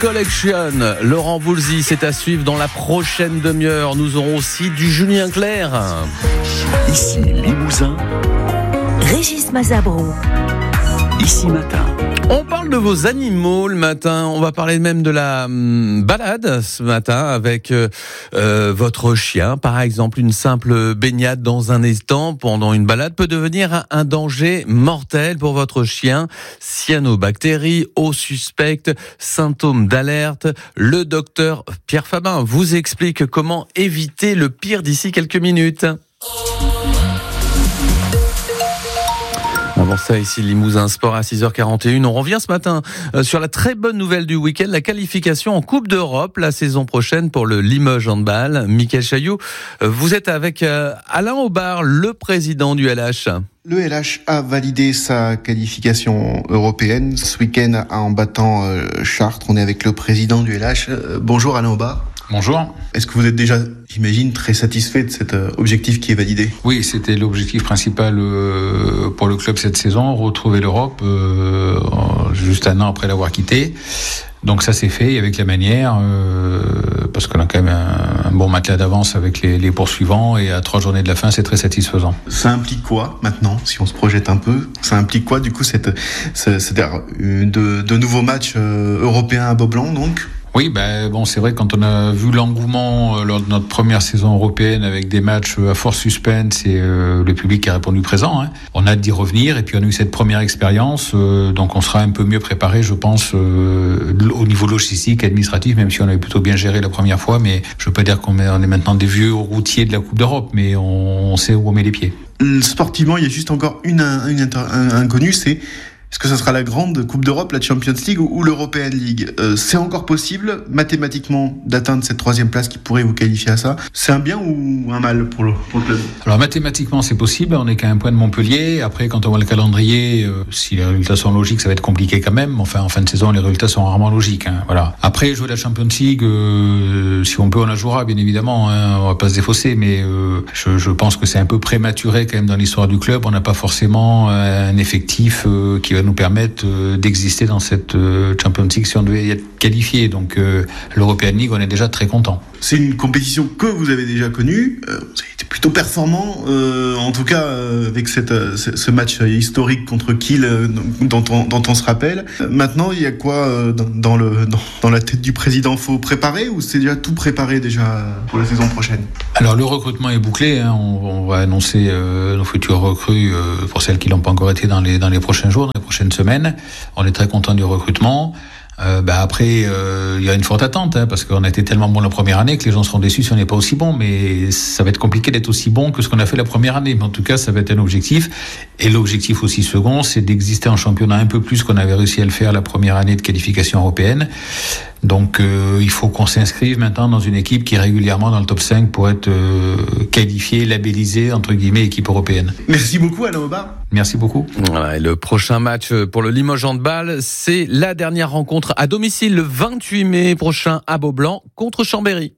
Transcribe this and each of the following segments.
Collection. Laurent Voulzy, c'est à suivre dans la prochaine demi-heure. Nous aurons aussi du Julien Clerc. Ici Limousin. Régis Mazabro. Ici Matin. On parle de vos animaux le matin. On va parler même de la balade ce matin avec votre chien. Par exemple, une simple baignade dans un étang pendant une balade peut devenir un danger mortel pour votre chien. Cyanobactéries, eau suspecte, symptômes d'alerte. Le docteur Pierre Fabin vous explique comment éviter le pire d'ici quelques minutes. Avant ça, ici Limousin Sport à 6h41. On revient ce matin sur la très bonne nouvelle du week-end, la qualification en Coupe d'Europe la saison prochaine pour le Limoges Handball. Michael Chailloux, vous êtes avec Alain Aubard, le président du LH. Le LH a validé sa qualification européenne ce week-end en battant Chartres. On est avec le président du LH. Bonjour Alain Aubard. Bonjour. Est-ce que vous êtes déjà, j'imagine, très satisfait de cet objectif qui est validé ? Oui, c'était l'objectif principal pour le club cette saison, retrouver l'Europe juste un an après l'avoir quitté. Donc ça s'est fait avec la manière, parce qu'on a quand même un bon matelas d'avance avec les poursuivants et à 3 journées de la fin, c'est très satisfaisant. Ça implique quoi maintenant, si on se projette un peu ? Ça implique quoi du coup, c'est-à-dire de nouveaux matchs européens à Beaublanc donc ? Oui, c'est vrai que quand on a vu l'engouement lors de notre première saison européenne avec des matchs à fort suspense et le public qui a répondu présent, on a hâte d'y revenir et puis on a eu cette première expérience, donc on sera un peu mieux préparé, je pense, au niveau logistique, administratif, même si on avait plutôt bien géré la première fois, mais je peux pas dire qu'on est maintenant des vieux routiers de la Coupe d'Europe, mais on sait où on met les pieds. Sportivement, il y a juste encore une inconnue, c'est est-ce que ça sera la grande Coupe d'Europe, la Champions League ou l'European League ? C'est encore possible, mathématiquement, d'atteindre cette 3e place qui pourrait vous qualifier à ça. C'est un bien ou un mal pour le club ? Alors mathématiquement, c'est possible. On n'est qu'à un point de Montpellier. Après, quand on voit le calendrier, si les résultats sont logiques, ça va être compliqué quand même. Enfin, en fin de saison, les résultats sont rarement logiques. Voilà. Après, jouer la Champions League, si on peut, on la jouera, bien évidemment. On va pas se défausser, mais je pense que c'est un peu prématuré quand même dans l'histoire du club. On n'a pas forcément un effectif qui va nous permettre d'exister dans cette Champions League si on devait y être qualifié. Donc l'European League, on est déjà très content. C'est une compétition que vous avez déjà connue. Vous avez été plutôt performant, en tout cas avec ce match historique contre Kiel dont on se rappelle. Maintenant, il y a quoi dans la tête du président ? Faut préparer ou c'est déjà tout préparé déjà pour la saison prochaine ? Alors le recrutement est bouclé. On va annoncer nos futures recrues pour celles qui l'ont pas encore été dans les prochains jours, dans les prochaines semaines. On est très content du recrutement. Après, il y a une forte attente, parce qu'on a été tellement bon la première année que les gens seront déçus si on n'est pas aussi bon, mais ça va être compliqué d'être aussi bon que ce qu'on a fait la première année. Mais en tout cas, ça va être un objectif. Et l'objectif aussi second, c'est d'exister en championnat un peu plus qu'on avait réussi à le faire la première année de qualification européenne. Donc il faut qu'on s'inscrive maintenant dans une équipe qui est régulièrement dans le top 5 pour être qualifiée, labellisée, entre guillemets, équipe européenne. Merci beaucoup Alain Aubard. Merci beaucoup. Voilà, et le prochain match pour le Limoges Handball, c'est la dernière rencontre à domicile le 28 mai prochain à Beaublanc contre Chambéry.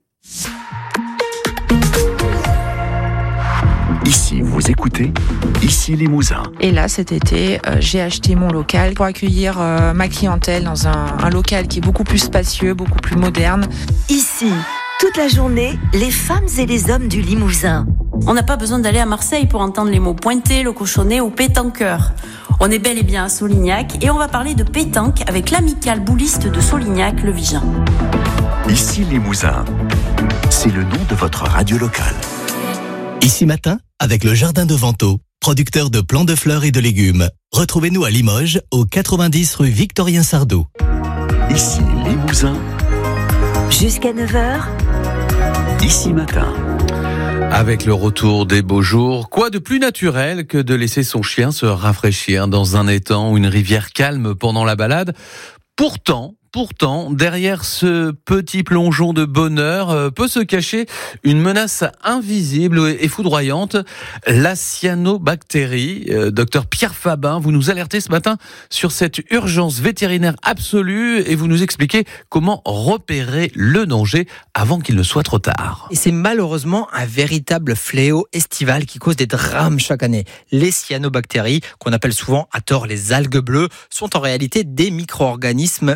Ici, vous écoutez Ici Limousin. Et là, cet été, j'ai acheté mon local pour accueillir ma clientèle dans un local qui est beaucoup plus spacieux, beaucoup plus moderne. Ici, toute la journée, les femmes et les hommes du Limousin. On n'a pas besoin d'aller à Marseille pour entendre les mots pointé, le cochonnet ou pétanqueur. On est bel et bien à Solignac et on va parler de pétanque avec l'amicale bouliste de Solignac, le Vigen. Ici Limousin. C'est le nom de votre radio locale. Ici Matin, avec le Jardin de Vento, producteur de plants de fleurs et de légumes. Retrouvez-nous à Limoges, au 90 rue Victorien Sardou. Ici Limousin. Jusqu'à 9h. Ici Matin. Avec le retour des beaux jours, quoi de plus naturel que de laisser son chien se rafraîchir dans un étang ou une rivière calme pendant la balade ? Pourtant, derrière ce petit plongeon de bonheur peut se cacher une menace invisible et foudroyante, la cyanobactérie. Docteur Pierre Fabin, vous nous alertez ce matin sur cette urgence vétérinaire absolue et vous nous expliquez comment repérer le danger avant qu'il ne soit trop tard. Et c'est malheureusement un véritable fléau estival qui cause des drames chaque année. Les cyanobactéries, qu'on appelle souvent à tort les algues bleues, sont en réalité des micro-organismes qui produisent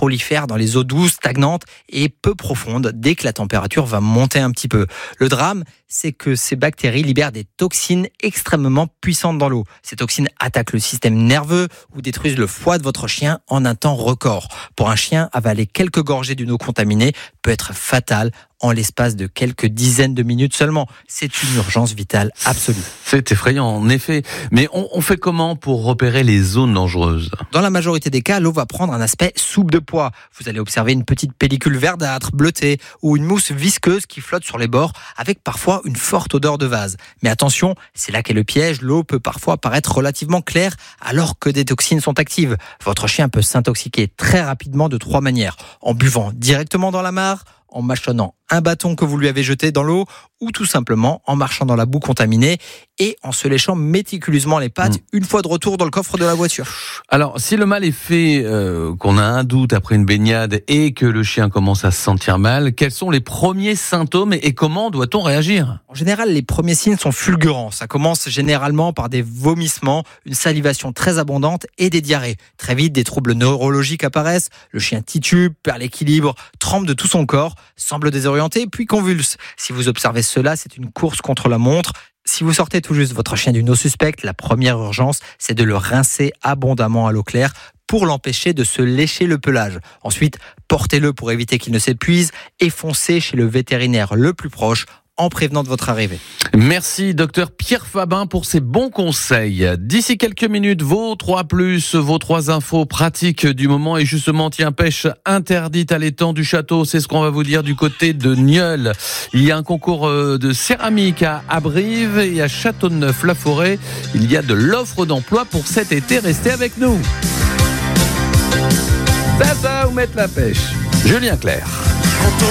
prolifèrent dans les eaux douces, stagnantes et peu profondes dès que la température va monter un petit peu. Le drame, c'est que ces bactéries libèrent des toxines extrêmement puissantes dans l'eau. Ces toxines attaquent le système nerveux ou détruisent le foie de votre chien en un temps record. Pour un chien, avaler quelques gorgées d'une eau contaminée peut être fatal en l'espace de quelques dizaines de minutes seulement. C'est une urgence vitale absolue. C'est effrayant, en effet. Mais on fait comment pour repérer les zones dangereuses ? Dans la majorité des cas, l'eau va prendre un aspect soupe de pois. Vous allez observer une petite pellicule verdâtre, bleutée, ou une mousse visqueuse qui flotte sur les bords, avec parfois une forte odeur de vase. Mais attention, c'est là qu'est le piège. L'eau peut parfois paraître relativement claire, alors que des toxines sont actives. Votre chien peut s'intoxiquer très rapidement de 3 manières. En buvant directement dans la mare, en mâchonnant un bâton que vous lui avez jeté dans l'eau, ou tout simplement en marchant dans la boue contaminée et en se léchant méticuleusement les pattes une fois de retour dans le coffre de la voiture. Alors, si le mal est fait, qu'on a un doute après une baignade et que le chien commence à se sentir mal, quels sont les premiers symptômes et comment doit-on réagir ? En général, les premiers signes sont fulgurants. Ça commence généralement par des vomissements, une salivation très abondante et des diarrhées. Très vite, des troubles neurologiques apparaissent. Le chien titube, perd l'équilibre, tremble de tout son corps, semble désorienté, puis convulse. Si vous observez cela, c'est une course contre la montre. Si vous sortez tout juste votre chien d'une eau suspecte, la première urgence, c'est de le rincer abondamment à l'eau claire pour l'empêcher de se lécher le pelage. Ensuite, portez-le pour éviter qu'il ne s'épuise et foncez chez le vétérinaire le plus proche en prévenant de votre arrivée. Merci docteur Pierre Fabin pour ces bons conseils. D'ici quelques minutes, vos 3+, vos 3 infos pratiques du moment. Et justement, pêche interdite à l'étang du château, c'est ce qu'on va vous dire du côté de Nieul. Il y a un concours de céramique à Brive et à Châteauneuf-la-Forêt. Il y a de l'offre d'emploi pour cet été. Restez avec nous. Ça, où mettre la pêche. Julien Clerc.